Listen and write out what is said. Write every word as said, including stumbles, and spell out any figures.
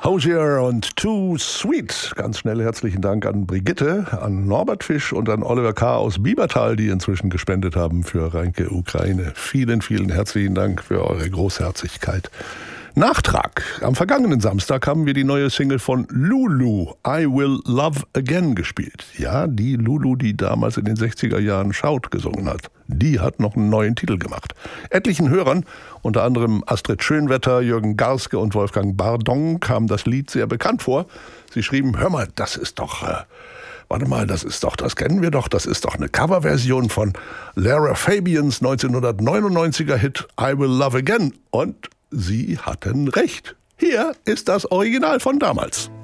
Hozier und Too Sweet. Ganz schnell herzlichen Dank an Brigitte, an Norbert Fisch und an Oliver K. aus Biebertal, die inzwischen gespendet haben für Reinke Ukraine. Vielen, vielen herzlichen Dank für eure Großherzigkeit. Nachtrag. Am vergangenen Samstag haben wir die neue Single von Lulu, I Will Love Again, gespielt. Ja, die Lulu, die damals in den sechziger Jahren Schaut gesungen hat. Die hat noch einen neuen Titel gemacht. Etlichen Hörern, unter anderem Astrid Schönwetter, Jürgen Garske und Wolfgang Bardon, kam das Lied sehr bekannt vor. Sie schrieben, hör mal, das ist doch... Äh, Warte mal, das ist doch, das kennen wir doch, das ist doch eine Coverversion von Lara Fabians neunzehnhundertneunundneunziger Hit I Will Love Again. Und sie hatten recht. Hier ist das Original von damals.